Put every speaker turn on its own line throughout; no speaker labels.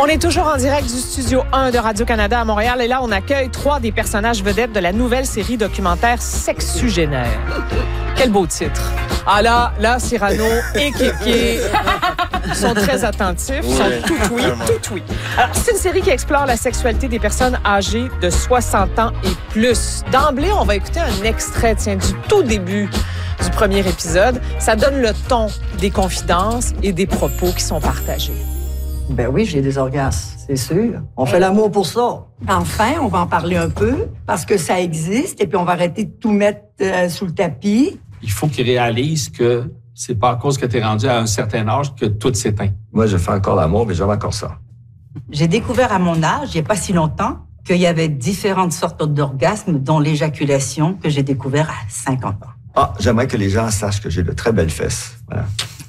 On est toujours en direct du studio 1 de Radio-Canada à Montréal et là, on accueille 3 des personnages vedettes de la nouvelle série documentaire Sexugénaire. Quel beau titre. Ah là, Cyrano et Kéké sont très attentifs, sont tout oui. Alors, c'est une série qui explore la sexualité des personnes âgées de 60 ans et plus. D'emblée, on va écouter un extrait, du tout début du premier épisode. Ça donne le ton des confidences et des propos qui sont partagés.
Ben oui, j'ai des orgasmes, c'est sûr. On fait l'amour pour ça. Enfin, on va en parler un peu, parce que ça existe, et puis on va arrêter de tout mettre sous le tapis.
Il faut qu'ils réalisent que c'est pas à cause que tu es rendu à un certain âge que tout s'éteint.
Moi, je fais encore l'amour, mais j'aime encore ça.
J'ai découvert à mon âge, il n'y a pas si longtemps, qu'il y avait différentes sortes d'orgasmes, dont l'éjaculation, que j'ai découvert à 50 ans.
Ah, j'aimerais que les gens sachent que j'ai de très belles fesses. Voilà.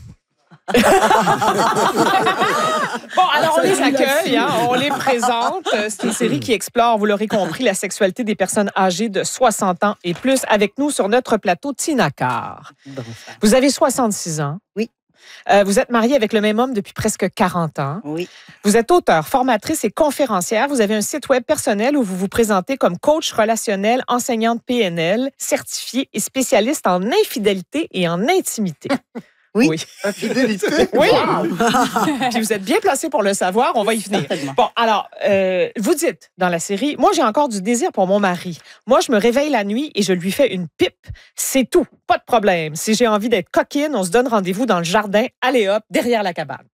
Bon, alors on les accueille, on les présente. C'est une série qui explore, vous l'aurez compris, la sexualité des personnes âgées de 60 ans et plus. Avec nous sur notre plateau, Tina Carr. Vous avez 66 ans.
Oui.
Vous êtes mariée avec le même homme depuis presque 40 ans.
Oui.
Vous êtes auteure, formatrice et conférencière. Vous avez un site web personnel où vous vous présentez comme coach relationnel, enseignante PNL, certifiée et spécialiste en infidélité et en intimité.
Oui.
Infidélité?
Oui. Puis vous êtes bien placé pour le savoir. On va y venir. Bon, alors, vous dites dans la série, moi, j'ai encore du désir pour mon mari. Moi, je me réveille la nuit et je lui fais une pipe. C'est tout. Pas de problème. Si j'ai envie d'être coquine, on se donne rendez-vous dans le jardin. Allez hop, derrière la cabane.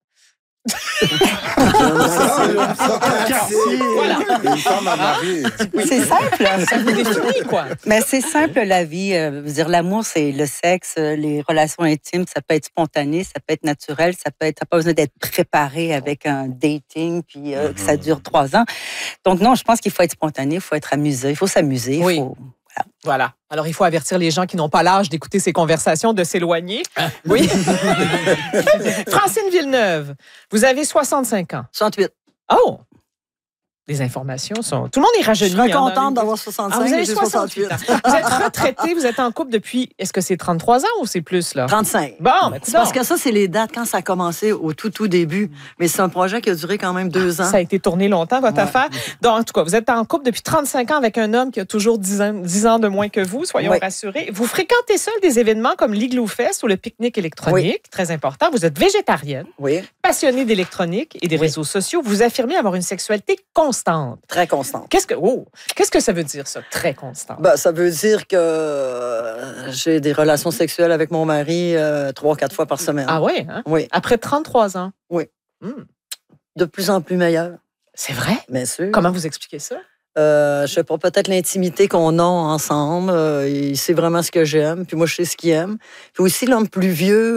Voilà. Une femme à marier.
C'est simple.
Ça vous définit, quoi.
Mais c'est simple, la vie. Dire l'amour, c'est le sexe, les relations intimes. Ça peut être spontané, ça peut être naturel, ça peut être. T'as pas besoin d'être préparé avec un dating puis que ça dure 3 ans. Donc non, je pense qu'il faut être spontané, il faut être amusé, il faut s'amuser.
Oui. Voilà. Alors, il faut avertir les gens qui n'ont pas l'âge d'écouter ces conversations de s'éloigner. Oui. Francine Villeneuve, vous avez 65 ans.
68.
Oh! Les informations sont... Tout le monde est rajeuni.
Je serais contente d'avoir 65,
vous avez
mais j'ai 68
ans. Vous êtes retraité, vous êtes en couple depuis... Est-ce que c'est 33 ans ou c'est plus, là?
35.
Bon, ben,
c'est parce que ça, c'est les dates quand ça a commencé au tout début. Mais c'est un projet qui a duré quand même 2 ans.
Ça a été tourné longtemps, votre affaire. Donc, en tout cas, vous êtes en couple depuis 35 ans avec un homme qui a toujours 10 ans de moins que vous, soyons rassurés. Vous fréquentez seul des événements comme l'Igloo Fest ou le pique-nique électronique, très important. Vous êtes végétarienne, passionnée d'électronique et des réseaux sociaux. Vous affirmez avoir une sexualité constante.
Très constante.
Qu'est-ce que ça veut dire, ça, très constante?
Ben, ça veut dire que j'ai des relations sexuelles avec mon mari 3-4 fois par semaine.
Ah oui, hein?
Oui.
Après 33 ans?
Oui. De plus en plus meilleur.
C'est vrai?
Bien sûr.
Comment vous expliquez ça?
Je sais pas, peut-être l'intimité qu'on a ensemble. Il sait vraiment ce que j'aime, puis moi, je sais ce qu'il aime. Puis aussi, l'homme plus vieux...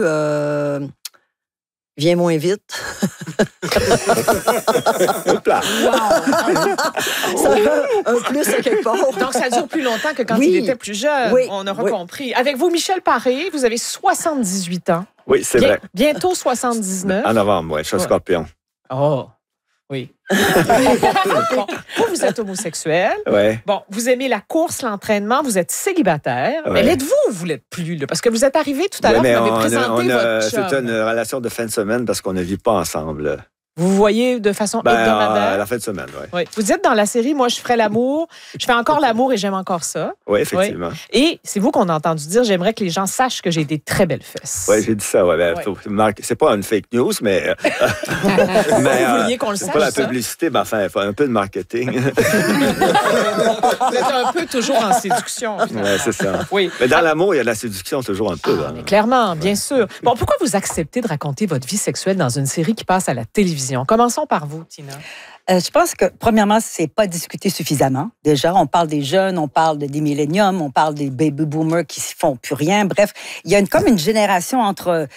vient moins vite. Ça a un plus à quelque part.
Donc, ça dure plus longtemps que quand il était plus jeune. On aura compris. Avec vous, Michel Paré, vous avez 78 ans.
Oui, c'est vrai.
Bientôt 79.
En novembre, oui. Je suis scorpion.
Oh, oui. Bon, vous êtes homosexuel.
Oui.
Bon, vous aimez la course, l'entraînement, vous êtes célibataire. Mais l'êtes-vous ou vous l'êtes plus? Là? Parce que vous êtes arrivé tout à l'heure, vous m'avez présenté votre chum.
C'est une relation de fin de semaine parce qu'on ne vit pas ensemble.
Vous voyez de façon hebdomadaire?
À la fin de semaine, oui.
Vous dites dans la série, moi, je ferai l'amour. Je fais encore l'amour et j'aime encore ça.
Oui, effectivement.
Et c'est vous qu'on a entendu dire, j'aimerais que les gens sachent que j'ai des très belles fesses.
Oui, j'ai dit ça. C'est pas une fake news, mais...
vous vouliez qu'on le sache,
c'est pas la publicité, mais enfin, il faut un peu de marketing.
Vous êtes un peu toujours en séduction.
Oui, c'est ça.
Oui.
Mais dans l'amour, il y a de la séduction toujours un peu.
Mais clairement, bien sûr. Bon, pourquoi vous acceptez de raconter votre vie sexuelle dans une série qui passe à la télévision? Commençons par vous, Tina.
Je pense que, premièrement, c'est pas discuté suffisamment. Déjà, on parle des jeunes, on parle des milléniums, on parle des baby boomers qui ne font plus rien. Bref, il y a comme une génération entre